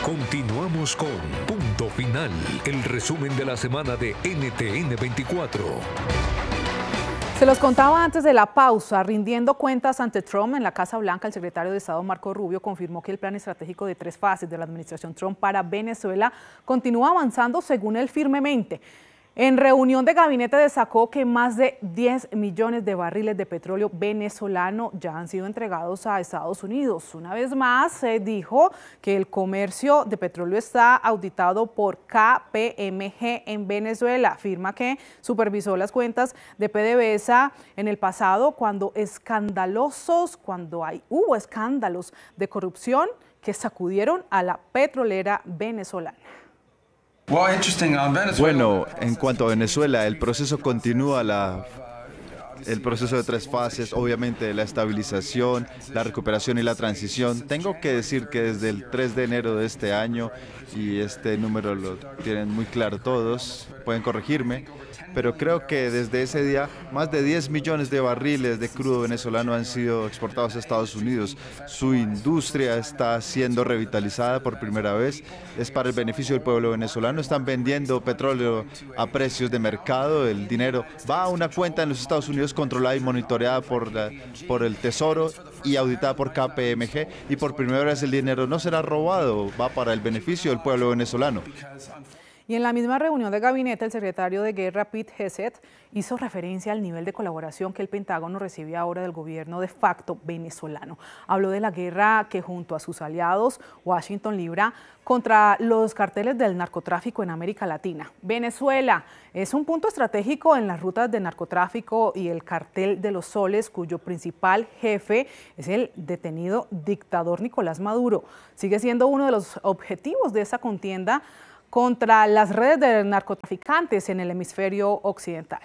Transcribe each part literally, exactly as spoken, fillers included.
Continuamos con Punto Final, el resumen de la semana de N T N veinticuatro. Se los contaba antes de la pausa, rindiendo cuentas ante Trump en la Casa Blanca, el secretario de Estado Marco Rubio confirmó que el plan estratégico de tres fases de la administración Trump para Venezuela continúa avanzando según él firmemente. En reunión de gabinete destacó que más de diez millones de barriles de petróleo venezolano ya han sido entregados a Estados Unidos. Una vez más, se dijo que el comercio de petróleo está auditado por K P M G en Venezuela. Afirma que supervisó las cuentas de PDVSA en el pasado cuando escandalosos, cuando hay, hubo escándalos de corrupción que sacudieron a la petrolera venezolana. Bueno, en cuanto a Venezuela, el proceso continúa, la, el proceso de tres fases, obviamente la estabilización, la recuperación y la transición. Tengo que decir que desde el tres de enero de este año, y este número lo tienen muy claro todos, pueden corregirme, pero creo que desde ese día más de diez millones de barriles de crudo venezolano han sido exportados a Estados Unidos. Su industria está siendo revitalizada por primera vez, es para el beneficio del pueblo venezolano. Están vendiendo petróleo a precios de mercado, el dinero va a una cuenta en los Estados Unidos controlada y monitoreada por, la, por el Tesoro y auditada por K P M G, y por primera vez el dinero no será robado, va para el beneficio del pueblo venezolano. Y en la misma reunión de gabinete, el secretario de Guerra, Pete Hegseth, hizo referencia al nivel de colaboración que el Pentágono recibe ahora del gobierno de facto venezolano. Habló de la guerra que junto a sus aliados, Washington libra contra los carteles del narcotráfico en América Latina. Venezuela es un punto estratégico en las rutas de narcotráfico y el cartel de los soles, cuyo principal jefe es el detenido dictador Nicolás Maduro. Sigue siendo uno de los objetivos de esa contienda contra las redes de narcotraficantes en el hemisferio occidental.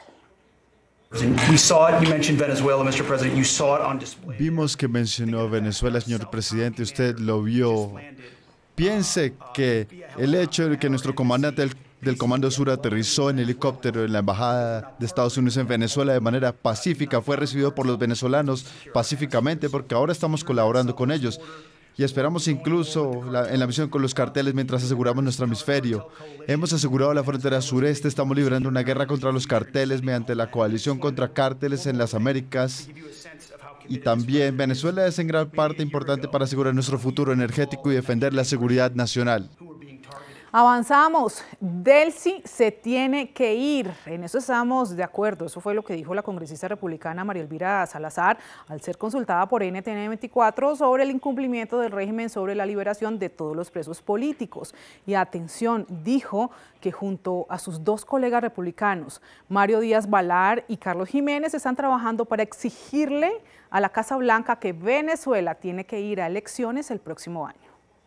Vimos que mencionó Venezuela, señor presidente, usted lo vio. Piense que el hecho de que nuestro comandante del, del Comando Sur aterrizó en helicóptero en la Embajada de Estados Unidos en Venezuela de manera pacífica, fue recibido por los venezolanos pacíficamente, porque ahora estamos colaborando con ellos. Y esperamos incluso la, en la misión con los carteles mientras aseguramos nuestro hemisferio. Hemos asegurado la frontera sureste, estamos librando una guerra contra los carteles mediante la coalición contra cárteles en las Américas. Y también Venezuela es en gran parte importante para asegurar nuestro futuro energético y defender la seguridad nacional. Avanzamos. Delcy se tiene que ir. En eso estamos de acuerdo. Eso fue lo que dijo la congresista republicana María Elvira Salazar al ser consultada por N T N veinticuatro sobre el incumplimiento del régimen sobre la liberación de todos los presos políticos. Y atención, dijo que junto a sus dos colegas republicanos, Mario Díaz Balar y Carlos Jiménez, están trabajando para exigirle a la Casa Blanca que Venezuela tiene que ir a elecciones el próximo año.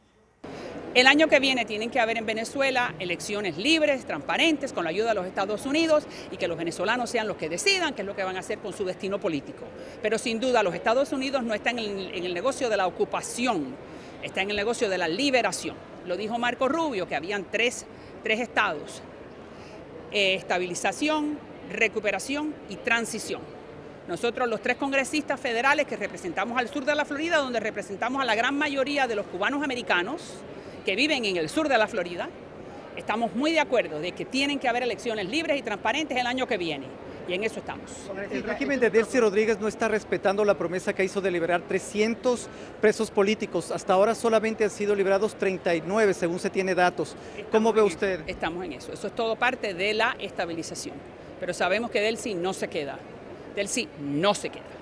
El año que viene tienen que haber en Venezuela elecciones libres, transparentes, con la ayuda de los Estados Unidos, y que los venezolanos sean los que decidan qué es lo que van a hacer con su destino político. Pero sin duda los Estados Unidos no están en el, en el negocio de la ocupación, están en el negocio de la liberación. Lo dijo Marco Rubio, que habían tres, tres estados: eh, estabilización, recuperación y transición. Nosotros, los tres congresistas federales que representamos al sur de la Florida, donde representamos a la gran mayoría de los cubanos americanos que viven en el sur de la Florida, estamos muy de acuerdo de que tienen que haber elecciones libres y transparentes el año que viene, y en eso estamos. El régimen de Delcy Rodríguez no está respetando la promesa que hizo de liberar trescientos presos políticos. Hasta ahora solamente han sido liberados treinta y nueve, según se tiene datos. ¿Cómo ve usted? Estamos en eso. Eso es todo parte de la estabilización. Pero sabemos que Delcy no se queda. Delcy no se queda.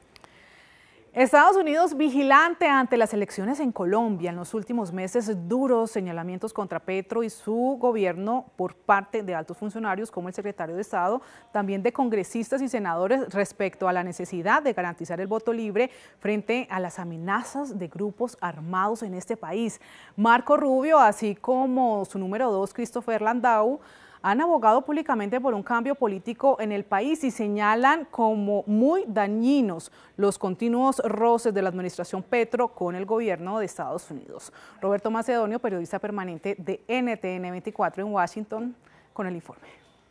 Estados Unidos vigilante ante las elecciones en Colombia. En los últimos meses, duros señalamientos contra Petro y su gobierno por parte de altos funcionarios como el secretario de Estado, también de congresistas y senadores respecto a la necesidad de garantizar el voto libre frente a las amenazas de grupos armados en este país. Marco Rubio, así como su número dos, Christopher Landau, han abogado públicamente por un cambio político en el país y señalan como muy dañinos los continuos roces de la administración Petro con el gobierno de Estados Unidos. Roberto Macedonio, periodista permanente de N T N veinticuatro en Washington, con el informe.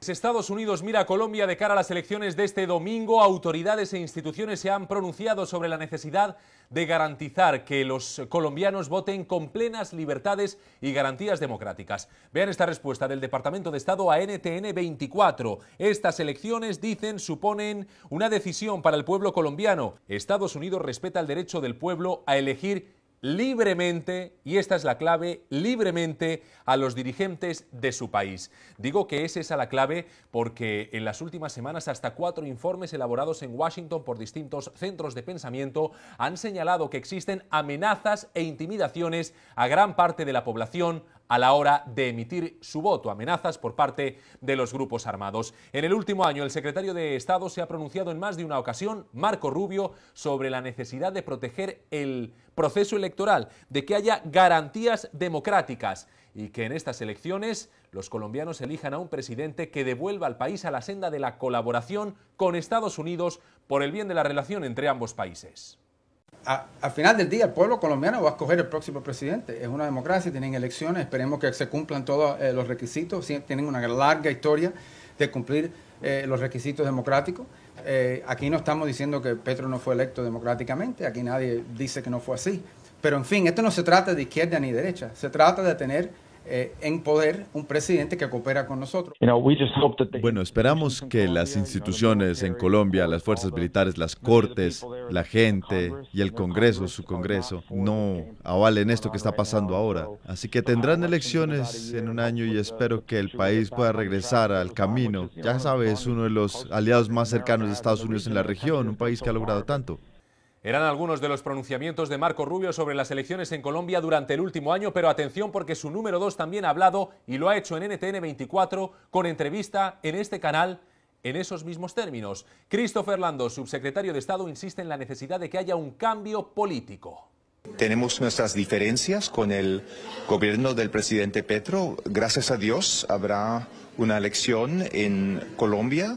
Estados Unidos mira a Colombia de cara a las elecciones de este domingo. Autoridades e instituciones se han pronunciado sobre la necesidad de garantizar que los colombianos voten con plenas libertades y garantías democráticas. Vean esta respuesta del Departamento de Estado a N T N veinticuatro. Estas elecciones, dicen, suponen una decisión para el pueblo colombiano. Estados Unidos respeta el derecho del pueblo a elegir libremente, y esta es la clave, libremente a los dirigentes de su país. Digo que es esa la clave porque en las últimas semanas hasta cuatro informes elaborados en Washington por distintos centros de pensamiento han señalado que existen amenazas e intimidaciones a gran parte de la población a la hora de emitir su voto, amenazas por parte de los grupos armados. En el último año, el secretario de Estado se ha pronunciado en más de una ocasión, Marco Rubio, sobre la necesidad de proteger el proceso electoral, de que haya garantías democráticas y que en estas elecciones los colombianos elijan a un presidente que devuelva al país a la senda de la colaboración con Estados Unidos por el bien de la relación entre ambos países. A, al final del día, el pueblo colombiano va a escoger el próximo presidente. Es una democracia, tienen elecciones, esperemos que se cumplan todos eh, los requisitos. Sí, tienen una larga historia de cumplir eh, los requisitos democráticos. Eh, aquí no estamos diciendo que Petro no fue electo democráticamente, aquí nadie dice que no fue así. Pero en fin, esto no se trata de izquierda ni derecha, se trata de tener Eh, en poder un presidente que coopera con nosotros. Bueno, esperamos que las instituciones en Colombia, las fuerzas militares, las cortes, la gente y el Congreso, su Congreso, no avalen esto que está pasando ahora. Así que tendrán elecciones en un año y espero que el país pueda regresar al camino. Ya sabes, es uno de los aliados más cercanos de Estados Unidos en la región, un país que ha logrado tanto. Eran algunos de los pronunciamientos de Marco Rubio sobre las elecciones en Colombia durante el último año, pero atención porque su número dos también ha hablado y lo ha hecho en N T N veinticuatro con entrevista en este canal en esos mismos términos. Christopher Landó, subsecretario de Estado, insiste en la necesidad de que haya un cambio político. Tenemos nuestras diferencias con el gobierno del presidente Petro. Gracias a Dios habrá una elección en Colombia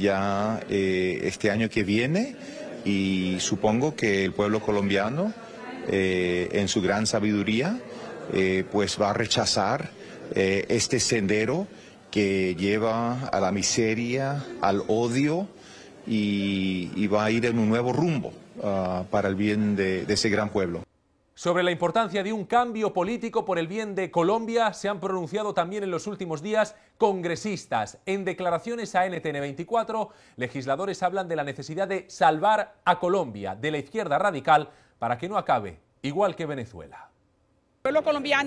ya eh, este año que viene. Y supongo que el pueblo colombiano, eh, en su gran sabiduría, eh, pues va a rechazar eh, este sendero que lleva a la miseria, al odio y, y va a ir en un nuevo rumbo uh, para el bien de, de ese gran pueblo. Sobre la importancia de un cambio político por el bien de Colombia se han pronunciado también en los últimos días congresistas. En declaraciones a N T N veinticuatro, legisladores hablan de la necesidad de salvar a Colombia de la izquierda radical para que no acabe igual que Venezuela. El pueblo colombiano